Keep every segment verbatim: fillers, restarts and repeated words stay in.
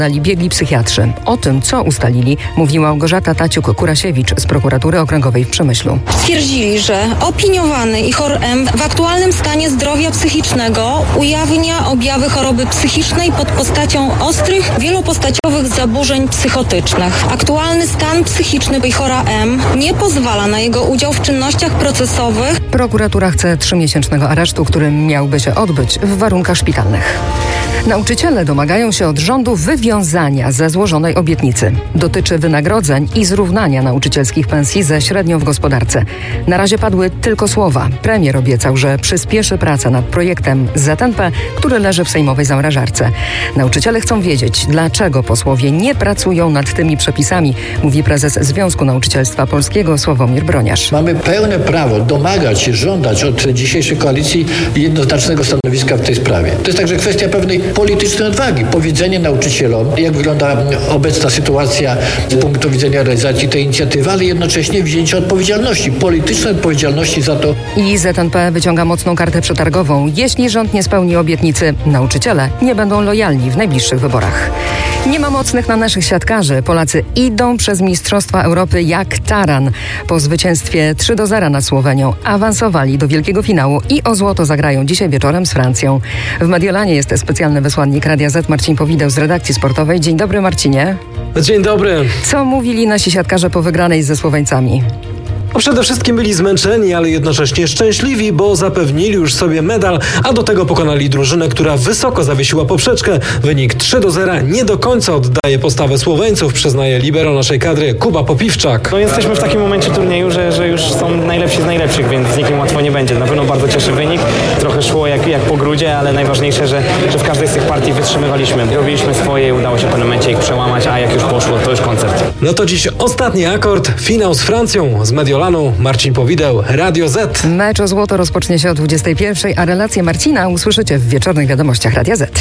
Biegli psychiatrzy. O tym, co ustalili, mówiła Małgorzata Taciuk-Kurasiewicz z prokuratury okręgowej w Przemyślu. Stwierdzili, że opiniowany Ihor M. w aktualnym stanie zdrowia psychicznego ujawnia objawy choroby psychicznej pod postacią ostrych, wielopostaciowych zaburzeń psychotycznych. Aktualny stan psychiczny Ihora M. nie pozwala na jego udział w czynnościach procesowych. Prokuratura chce trzymiesięcznego aresztu, który miałby się odbyć w warunkach szpitalnych. Nauczyciele domagają się od rządu wywiązania ze złożonej obietnicy. Dotyczy wynagrodzeń i zrównania nauczycielskich pensji ze średnią w gospodarce. Na razie padły tylko słowa. Premier obiecał, że przyspieszy pracę nad projektem Z N P, który leży w sejmowej zamrażarce. Nauczyciele chcą wiedzieć, dlaczego posłowie nie pracują nad tymi przepisami, mówi prezes Związku Nauczycielstwa Polskiego Sławomir Broniarz. Mamy pełne prawo domagać się, żądać od dzisiejszej koalicji jednoznacznego stanowiska w tej sprawie. To jest także kwestia pewnej politycznej odwagi. Powiedzenie nauczycielom, jak wygląda obecna sytuacja z punktu widzenia realizacji tej inicjatywy, ale jednocześnie wzięcie odpowiedzialności, politycznej odpowiedzialności za to. I Z N P wyciąga mocną kartę przetargową. Jeśli rząd nie spełni obietnicy, nauczyciele nie będą lojalni w najbliższych wyborach. Nie ma mocnych na naszych siatkarzy. Polacy idą przez Mistrzostwa Europy jak taran. Po zwycięstwie trzy do zera nad Słowenią awansowali do wielkiego finału i o złoto zagrają dzisiaj wieczorem z Francją. W Mediolanie jest specjalny wysłannik Radia Z Marcin Powideł z redakcji sportowej. Dzień dobry, Marcinie. Dzień dobry. Co mówili nasi siatkarze po wygranej ze Słoweńcami? No przede wszystkim byli zmęczeni, ale jednocześnie szczęśliwi, bo zapewnili już sobie medal, a do tego pokonali drużynę, która wysoko zawiesiła poprzeczkę. Wynik trzy do zera nie do końca oddaje postawę Słoweńców, przyznaje libero naszej kadry Kuba Popiwczak. No jesteśmy w takim momencie turnieju, że, że już są najlepsi z najlepszych, więc z nikim łatwo nie będzie. Na pewno bardzo cieszy wynik. Trochę szło jak, jak po grudzie, ale najważniejsze, że, że w każdej z tych partii wytrzymywaliśmy. Robiliśmy swoje i udało się w pewnym momencie ich przełamać, a jak już poszło, to już koncert. No to dziś ostatni akord, finał z Francją, z Mediolanu. Marcin Powideł, Radio Z. Mecz o złoto rozpocznie się o dwudziestej pierwszej, a relację Marcina usłyszycie w wieczornych wiadomościach Radia Z.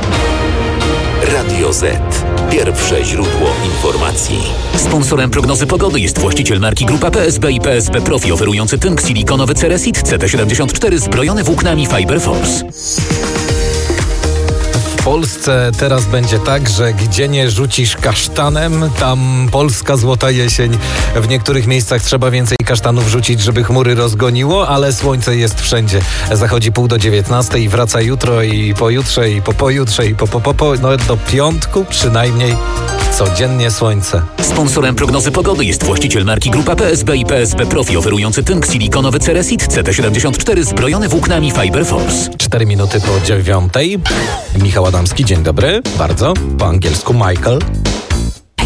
Radio Z. Pierwsze źródło informacji. Sponsorem prognozy pogody jest właściciel marki Grupa P S B i P S B Profi, oferujący tynk silikonowy Ceresit C T siedemdziesiąt cztery zbrojony włóknami Fiber Force. W Polsce teraz będzie tak, że gdzie nie rzucisz kasztanem, tam polska złota jesień. W niektórych miejscach trzeba więcej kasztanów rzucić, żeby chmury rozgoniło, ale słońce jest wszędzie. Zachodzi pół do dziewiętnastej i wraca jutro i pojutrze i po pojutrze i po po po, po no do piątku przynajmniej codziennie słońce. Sponsorem prognozy pogody jest właściciel marki Grupa P S B i P S B Profi, oferujący tynk silikonowy Ceresit C T siedemdziesiąt cztery zbrojony włóknami Fiber Force. Cztery minuty po dziewiątej. Michał Adamski, dzień dobry. Bardzo. Po angielsku Michael.